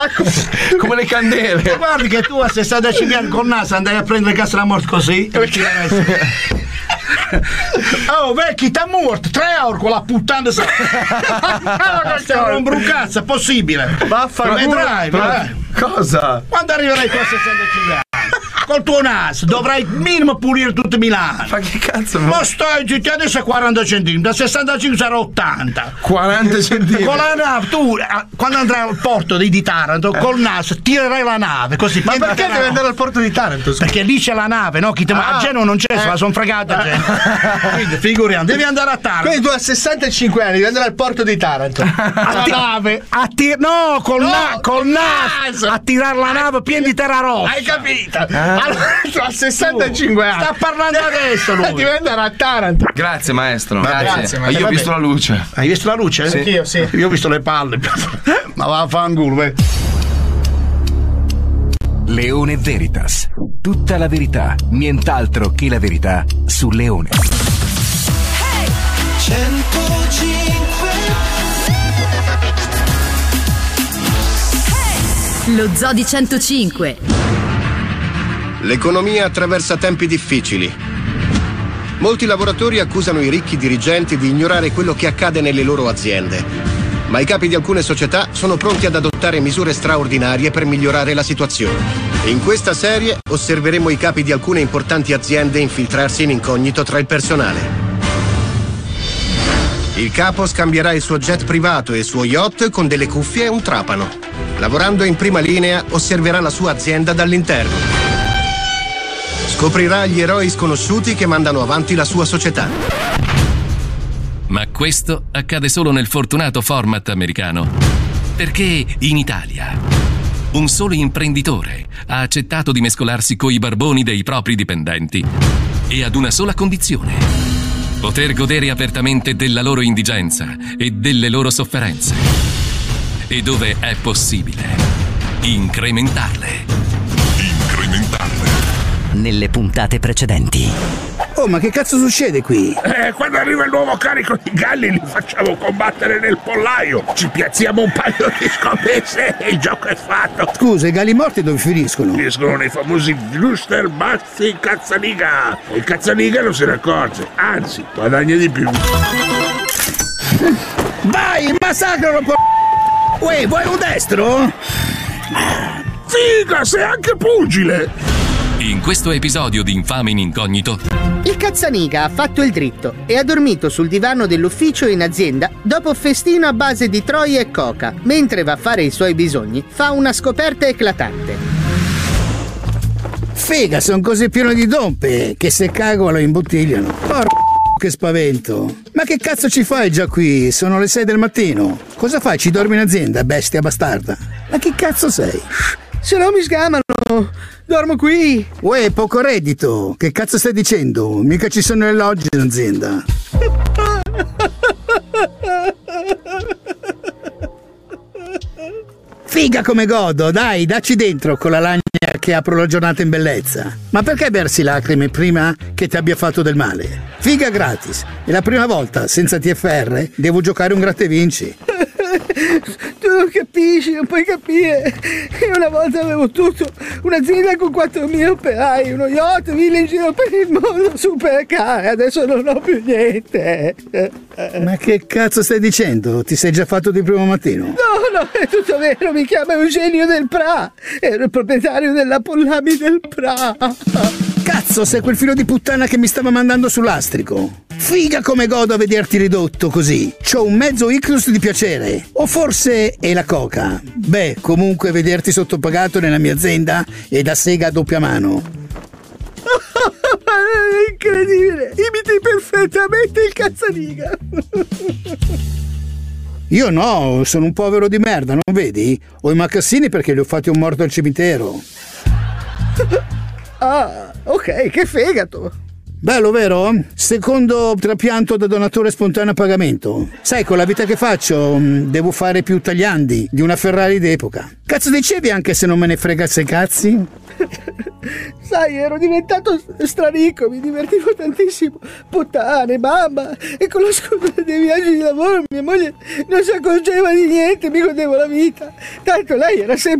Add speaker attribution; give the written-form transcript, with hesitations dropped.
Speaker 1: come le candele.
Speaker 2: Guardi che tu a 65 anni con NASA andai a prendere cassa la morte così. Oh vecchi, t'ha morto 3 euro con la puttana. Non brucazza, è possibile. Vedrai.
Speaker 1: Cosa?
Speaker 2: Quando arriverai qua a 65 anni col tuo naso dovrai minimo pulire tutto Milano.
Speaker 1: Ma che cazzo?
Speaker 2: Ma stai zitti, adesso è 40 centimetri, da 65 sarà 80.
Speaker 1: 40 centimetri.
Speaker 2: Con la nave, tu quando andrai al porto di Taranto, col naso tirerai la nave così.
Speaker 3: Ma perché devi andare al porto di Taranto?
Speaker 2: Perché lì c'è la nave, no? A Genova non c'è, se la sono fregata gente. Quindi figuriamo, devi andare a Taranto.
Speaker 3: Quindi tu a 65 anni devi andare al porto di Taranto.
Speaker 2: La nave col naso a tirare la nave piena di terra rossa.
Speaker 3: Hai capito? Allora tu a 65 anni
Speaker 2: sta parlando adesso lui.
Speaker 3: Devi andare a Taranto.
Speaker 1: Grazie maestro.
Speaker 3: Grazie,
Speaker 1: Ma io ho visto la luce.
Speaker 2: Hai visto la luce?
Speaker 1: Sì.
Speaker 3: Io sì.
Speaker 2: Io ho visto le palle. Ma va a fanculo.
Speaker 4: Leone Veritas. Tutta la verità, nient'altro che la verità su Leone.
Speaker 5: 105. Lo Zoo di 105.
Speaker 6: L'economia attraversa tempi difficili. Molti lavoratori accusano i ricchi dirigenti di ignorare quello che accade nelle loro aziende. Ma i capi di alcune società sono pronti ad adottare misure straordinarie per migliorare la situazione. In questa serie osserveremo i capi di alcune importanti aziende infiltrarsi in incognito tra il personale. Il capo scambierà il suo jet privato e il suo yacht con delle cuffie e un trapano. Lavorando in prima linea, osserverà la sua azienda dall'interno. Scoprirà gli eroi sconosciuti che mandano avanti la sua società.
Speaker 7: Ma questo accade solo nel fortunato format americano. Perché in Italia un solo imprenditore ha accettato di mescolarsi coi barboni dei propri dipendenti e ad una sola condizione: poter godere apertamente della loro indigenza e delle loro sofferenze. E dove è possibile, incrementarle.
Speaker 4: Nelle puntate precedenti.
Speaker 8: Oh, ma che cazzo succede qui?
Speaker 9: Quando arriva il nuovo carico di galli li facciamo combattere nel pollaio. Ci piazziamo un paio di scommesse e il gioco è fatto.
Speaker 8: Scusa, i galli morti dove finiscono?
Speaker 9: Finiscono nei famosi Gluster Bazzi Cazzaniga. E il Cazzaniga non se ne accorge, anzi, guadagna di più.
Speaker 8: Vai, massacralo, Uè, vuoi un destro?
Speaker 9: Figa, sei anche pugile!
Speaker 7: In questo episodio di Infame in Incognito,
Speaker 10: il Cazzaniga ha fatto il dritto e ha dormito sul divano dell'ufficio in azienda dopo festino a base di troie e coca. Mentre va a fare i suoi bisogni, fa una scoperta eclatante.
Speaker 8: Figa, sono così pieno di dompe che se cago lo imbottigliano. Porca, che spavento. Ma che cazzo ci fai già qui? Sono le 6 del mattino. Cosa fai? Ci dormi in azienda, bestia bastarda? Ma che cazzo sei?
Speaker 10: Se no mi sgamano. Dormo qui.
Speaker 8: Uè, poco reddito. Che cazzo stai dicendo? Mica ci sono le logge in azienda. Figa come godo, dai, dacci dentro con la lagna che apro la giornata in bellezza. Ma perché versi lacrime prima che ti abbia fatto del male? Figa gratis. È la prima volta, senza TFR, devo giocare un gratta e vinci.
Speaker 10: Tu non capisci, non puoi capire. Io una volta avevo tutto, un'azienda con 4.000 operai, uno yacht, ville in giro per il mondo, supercar, adesso non ho più niente.
Speaker 8: Ma che cazzo stai dicendo? Ti sei già fatto di primo mattino?
Speaker 10: No, è tutto vero, mi chiama Eugenio del Pra, ero il proprietario della Pollami del Pra.
Speaker 8: Cazzo, sei quel filo di puttana che mi stava mandando sull'astrico. Figa come godo a vederti ridotto così. C'ho un mezzo ictus di piacere. O forse è la coca. Beh, comunque vederti sottopagato nella mia azienda è da sega a doppia mano.
Speaker 10: Incredibile, imiti perfettamente il Cazzaniga.
Speaker 8: Io no, sono un povero di merda, non vedi? Ho i macassini perché li ho fatti un morto al cimitero.
Speaker 10: Ah, ok, che fegato.
Speaker 8: Bello, vero? Secondo trapianto da donatore spontaneo a pagamento. Sai, con la vita che faccio devo fare più tagliandi di una Ferrari d'epoca. Cazzo dicevi, anche se non me ne frega sei cazzi?
Speaker 10: Sai, ero diventato straricco, mi divertivo tantissimo. Puttane, bamba. E con lo scudo dei viaggi di lavoro mia moglie non si accorgeva di niente, mi godevo la vita. Tanto lei era sempre